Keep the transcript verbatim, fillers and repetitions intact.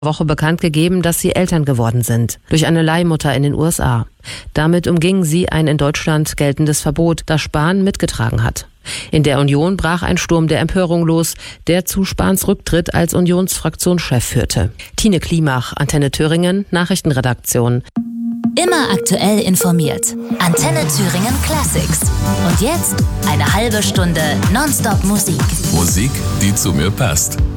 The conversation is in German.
Woche bekannt gegeben, dass sie Eltern geworden sind. Durch eine Leihmutter in den U S A. Damit umging sie ein in Deutschland geltendes Verbot, das Spahn mitgetragen hat. In der Union brach ein Sturm der Empörung los, der zu Spahns Rücktritt als Unionsfraktionschef führte. Tine Klimach, Antenne Thüringen, Nachrichtenredaktion. Immer aktuell informiert. Antenne Thüringen Classics. Und jetzt eine halbe Stunde Nonstop Musik. Musik, die zu mir passt.